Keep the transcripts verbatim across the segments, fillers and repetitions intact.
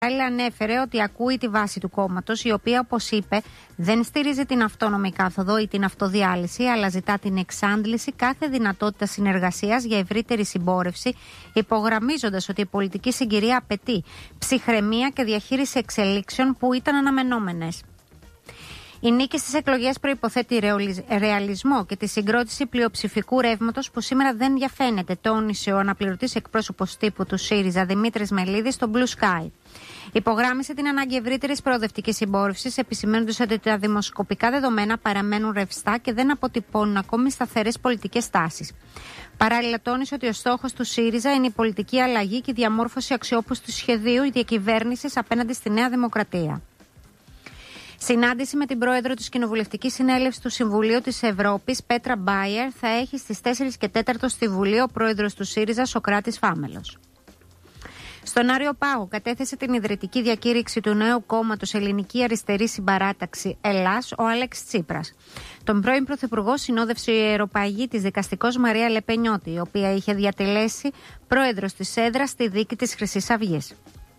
Παράλληλα ανέφερε ότι ακούει τη βάση του κόμματος, η οποία, όπως είπε, δεν στηρίζει την αυτόνομη κάθοδο ή την αυτοδιάλυση, αλλά ζητά την εξάντληση κάθε δυνατότητα συνεργασίας για ευρύτερη συμπόρευση, υπογραμμίζοντας ότι η πολιτική συγκυρία απαιτεί ψυχραιμία και διαχείριση εξελίξεων που ήταν αναμενόμενες. Η νίκη στις εκλογές προϋποθέτει ρεαλισμό και τη συγκρότηση πλειοψηφικού ρεύματος που σήμερα δεν διαφαίνεται, τόνισε ο αναπληρωτής εκπρόσωπος τύπου του ΣΥΡΙΖΑ Δημήτρης Μελίδης στο Blue Sky. Υπογράμμισε την ανάγκη ευρύτερης προοδευτικής συμπόρευσης, επισημαίνοντας ότι τα δημοσκοπικά δεδομένα παραμένουν ρευστά και δεν αποτυπώνουν ακόμη σταθερές πολιτικές τάσεις. Παράλληλα, τόνισε ότι ο στόχος του ΣΥΡΙΖΑ είναι η πολιτική αλλαγή και η διαμόρφωση αξιόπιστου σχεδίου διακυβέρνησης απέναντι στη Νέα Δημοκρατία. Συνάντηση με την πρόεδρο της Κοινοβουλευτικής Συνέλευσης του Συμβουλίου της Ευρώπης, Πέτρα Μπάιερ, θα έχει στις τέσσερις και τέσσερα στη Βουλή ο πρόεδρος του ΣΥΡΙΖΑ, Σωκράτης Φάμελος. Στον Άριο Πάγο κατέθεσε την ιδρυτική διακήρυξη του νέου κόμματος Ελληνική Αριστερή Συμπαράταξη Ελλάς, ο Άλεξ Τσίπρας. Τον πρώην Πρωθυπουργό συνόδευσε η ιεροπαγή της δικαστικός Μαρία Λεπενιώτη, η οποία είχε διατελέσει πρόεδρος της έδρας στη δίκη της Χρυσής Αυγής.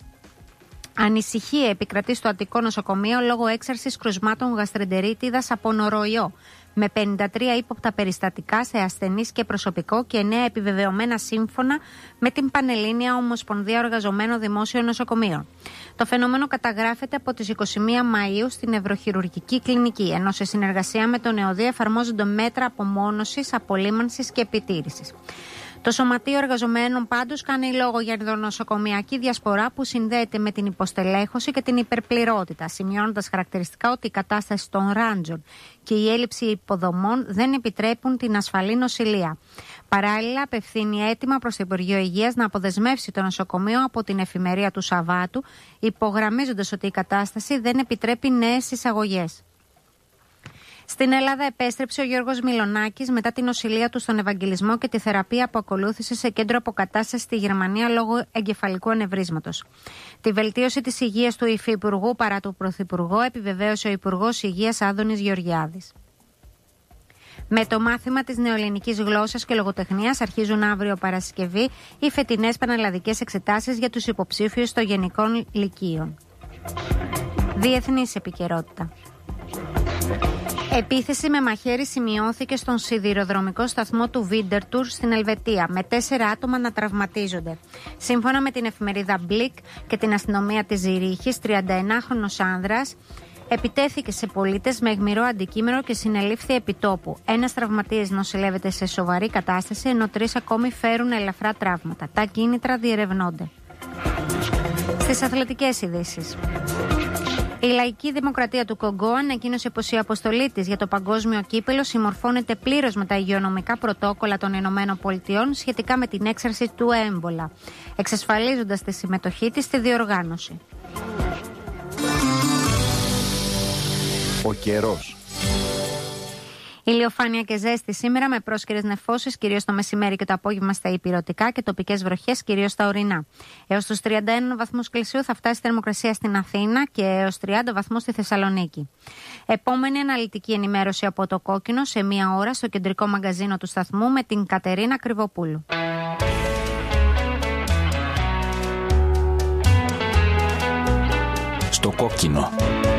Ανησυχία επικρατεί στο Αττικό νοσοκομείο λόγω έξαρσης κρουσμάτων γαστρεντερίτιδας από νοροϊό, με πενήντα τρία ύποπτα περιστατικά σε ασθενείς και προσωπικό και εννέα επιβεβαιωμένα σύμφωνα με την Πανελλήνια Ομοσπονδία Εργαζομένων Δημόσιων Νοσοκομείων. Το φαινόμενο καταγράφεται από τις είκοσι μία Μαΐου στην Νευροχειρουργική Κλινική, ενώ σε συνεργασία με τον ΕΟΔΗ εφαρμόζονται μέτρα απομόνωσης, απολύμανσης και επιτήρησης. Το Σωματείο Εργαζομένων πάντως κάνει λόγο για ενδονοσοκομιακή διασπορά που συνδέεται με την υποστελέχωση και την υπερπληρότητα, σημειώνοντας χαρακτηριστικά ότι η κατάσταση των ράντζων και η έλλειψη υποδομών δεν επιτρέπουν την ασφαλή νοσηλεία. Παράλληλα, απευθύνει αίτημα προς το Υπουργείο Υγείας να αποδεσμεύσει το νοσοκομείο από την εφημερία του Σαββάτου, υπογραμμίζοντας ότι η κατάσταση δεν επιτρέπει νέες εισαγωγές. Στην Ελλάδα επέστρεψε ο Γιώργος Μιλονάκης μετά την νοσηλεία του στον Ευαγγελισμό και τη θεραπεία που ακολούθησε σε κέντρο αποκατάστασης στη Γερμανία λόγω εγκεφαλικού ανευρίσματος. Τη βελτίωση της υγείας του Υφυπουργού παρά του Πρωθυπουργού επιβεβαίωσε ο Υπουργός Υγείας Άδωνης Γεωργιάδης. Με το μάθημα της νεοελληνικής γλώσσας και λογοτεχνίας αρχίζουν αύριο Παρασκευή οι φετινές πανελλαδικές εξετάσεις για τους υποψήφιους των γενικών λυκείων. Διεθνής επικαιρότητα. Επίθεση με μαχαίρι σημειώθηκε στον σιδηροδρομικό σταθμό του Βίντερτουρ στην Ελβετία, με τέσσερα άτομα να τραυματίζονται. Σύμφωνα με την εφημερίδα Μπλικ και την αστυνομία της Ζηρίχης, τριανταενάχρονος άνδρας επιτέθηκε σε πολίτες με αιχμηρό αντικείμενο και συνελήφθη επιτόπου. Ένας τραυματίας νοσηλεύεται σε σοβαρή κατάσταση, ενώ τρεις ακόμη φέρουν ελαφρά τραύματα. Τα κίνητρα διερευνώνται. Στις αθλητικές ειδήσεις. Η Λαϊκή Δημοκρατία του Κονγκό ανακοίνωσε πως η αποστολή της για το παγκόσμιο κύπελο συμμορφώνεται πλήρως με τα υγειονομικά πρωτόκολλα των Ηνωμένων Πολιτειών σχετικά με την έξαρση του έμπολα, εξασφαλίζοντας τη συμμετοχή της στη διοργάνωση. Ο καιρός. Ηλιοφάνεια και ζέστη σήμερα με πρόσκαιρες νεφώσεις κυρίως το μεσημέρι και το απόγευμα στα ηπειρωτικά και τοπικές βροχές κυρίως στα ορεινά. Έως τους τριάντα ένα βαθμούς Κελσίου θα φτάσει η θερμοκρασία στην Αθήνα και έως τριάντα βαθμούς στη Θεσσαλονίκη. Επόμενη αναλυτική ενημέρωση από το Κόκκινο σε μία ώρα στο κεντρικό μαγκαζίνο του σταθμού με την Κατερίνα Κρυβοπούλου. Στο Κόκκινο.